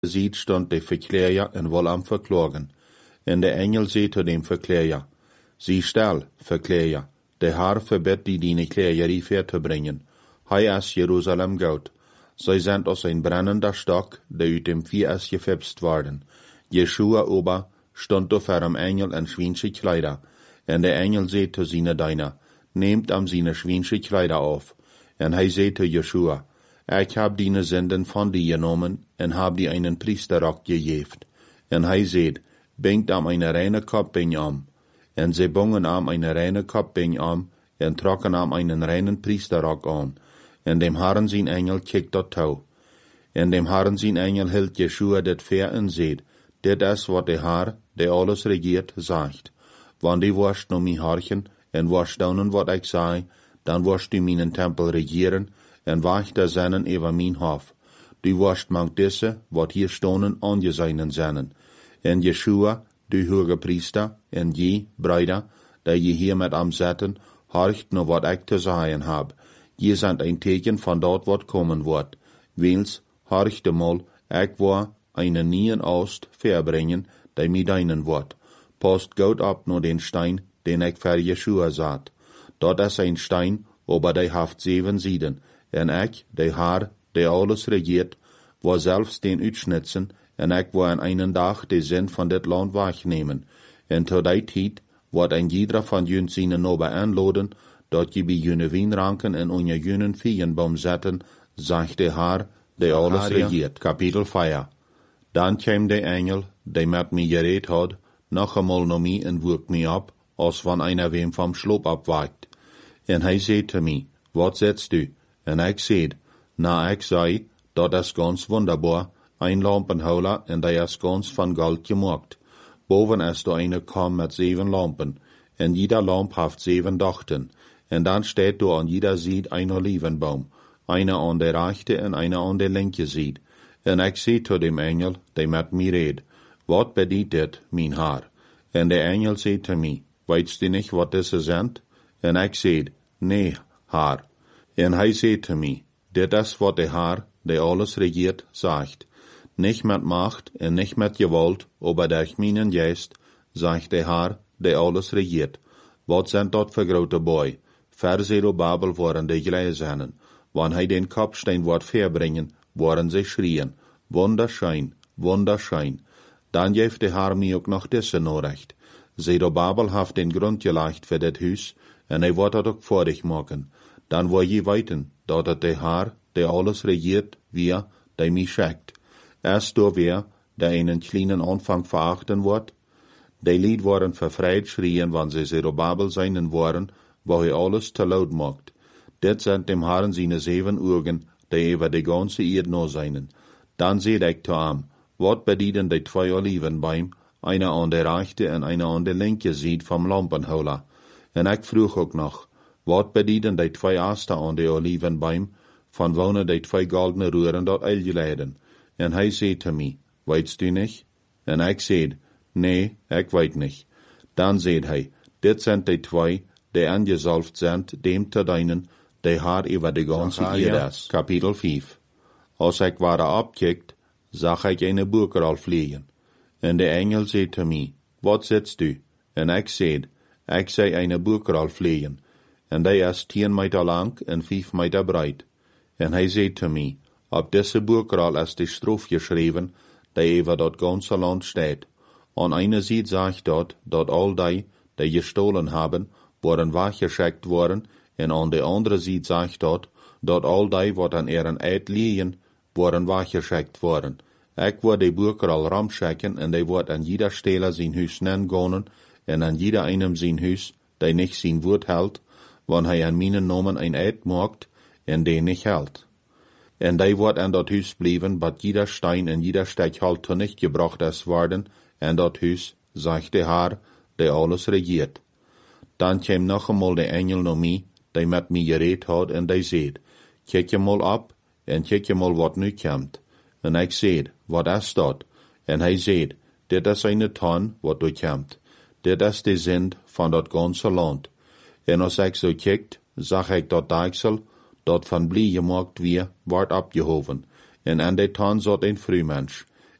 ziet stond de verkleer en wil am verklagen. En de engel zei tot dem verkleer, zie stel, verkleer, de Heer verbiedt die kleier hierver te brengen. Hij is Jeruzalem goud. Zij zijn als een brennender stok, die uit dem vuur is gefipst worden. Jeshua ober stond door hem engel en schwinsche kleider. En de engel zei tot zijn diener, neemt am zijn schwinsche kleider af. En hij zei tot Jeshua, ik heb die zenden van die genomen en heb die einen priesterrok gegeven. En hij zei, bingt am een reine kopbing am. En zij bongen am een reine kopbing am en trokken am einen reinen priesterrok aan. En dem Herren zijn engel keek dat touw. En dem Herren zijn engel hield Jeshua dit ver en zei, dit is wat de Heer, die alles regeert, zegt. Want die worst nog mij harken en worst doen wat ik zei, dan worst u mijn tempel regeren en wacht de zinnen over mijn hof. Du worst mank disse, wat hier stonen, aangezijnen zinnen. En Jeshua, de hoge priester, en je, bruider, die je hier met am zetten, harkt naar wat ik te zeggen heb. Je zijn een teken van dat wat komen wordt. Wils, harcht de mol, ik wil een nieuwe oost verbrengen, die mij dienen wordt. Post goed op naar den steen, den ik voor Jeshua zat. Dat is een steen, aber die heeft 7 zijden. En ik, de Heer, die alles regeert, wil zelfs den uitsnitsen, en ik wil in een dag de zin van dit land wegnemen. En tot die tijd wordt een ieder van jullie zijn nobe aanloden, dat je bij jullie wijnranken en onder jullie vijgenboom zetten, zegt de Heer, die alles regeert. Kapitel 4. Dan kwam de engel, die met mij gereed had, nog eenmaal naar mij en woek mij op, als van einer wem van sloop opwaakt. En hij zei te mij, wat zetst u? En ik zei, ik zei, dat is ganz wonderbaar, een lampenholer en die is ganz van goud gemaakt. Boven is er een kam met 7 lampen, en jeder lamp heeft 7 dochten. En dan staat er aan jeder zijde een olivenboom, eine aan de rechte en eine aan de linke zijde. En ik zei tot dem engel, die met mij reed, wat bedient dit, mijn Heer? En de engel zei te mij, weet u niet wat deze zijn? En ik zei, nee, Heer. En hij zei te mij, dit is wat de Heer, die alles regeert, zegt. Niet met macht en niet met geweld, aber durch mijn geest, zegt de Heer, die alles regeert. Wat zijn dat voor grote boy? Ver Zerubabel worden de gleizen. Wanneer hij den kopsteen wordt verbrengen, worden ze schreeuwen, wonderschijn, wonderschijn. Dan geeft de Heer mij ook nog deze norecht. Zerubabel heeft den grond gelegd voor dit huis, en hij wordt het ook voordig maken. Dan wil je weten, dat het de Heer, die alles regeert, weer, die mij schickt. Is door weer, die een kleinen aanvang verachten wordt? Die lied worden vervrijd schreeuwen, wanneer ze Zerubabel zijn en worden, waar hij alles te luid maakt. Dit zijn dem Herren zijn 7 ogen, die over de ganze eerd no zijn. Dan zei ik te hem, wat bedienen die 2 olivenboom, eine aan de rechte en eine aan de linke zijde van lampenholer? En ik vroeg ook nog, wat bedienen die 2 asten aan de olivenboom, van wonen die 2 goldene roeren dat eilgeleiden? En hij zei te mij, weetst u niet? En ik zei, nee, ik weet niet. Dan zei hij, dit zijn die 2, die aangezalfd zijn, dem te dienen, die Heer over de ganse eerd is. Kapitel 5. Als ik waar opkijkt, zag ik een boekrol vliegen. En de engel zei te mij, wat zitst u? En ik zei een boekrol vliegen. En die is 10 meter lang en 5 meter breed. En hij zei te mij, op deze boekrol is de straf geschreven, die over dat ganse land staat. Aan ene zijde zegt dat al die gestolen hebben, worden weggeschikt worden, en aan de andere zijde zegt dat al die wat aan ihren eed liegen, worden weggeschikt worden. Ik word de boekrol ramschikken, en die wordt aan jeder steler zijn huis nengonen, en aan jeder einem zijn huis, die niet zijn woord houdt, wanneer hij aan mijn namen een eed maakt, en die niet houdt. En die wordt aan dat huis blijven, wat jeder steen en jeder stekhout te nicht gebracht is worden, en dat huis, zegt de Heer, die alles regeert. Dan kwam nog eenmaal de engel naar mij, die met mij gereed had, en die zei, kijk je mal op, en kijk je mal wat nu komt. En ik zei, wat is dat? En hij zei, dit is een ton wat nu komt. Dit is de zin van dat ganse land. En als ik zo kijkt, zag ik dat daagsel, dat van blie gemaakt weer, wordt opgehoven. En aan de ton zat een vrouwmens.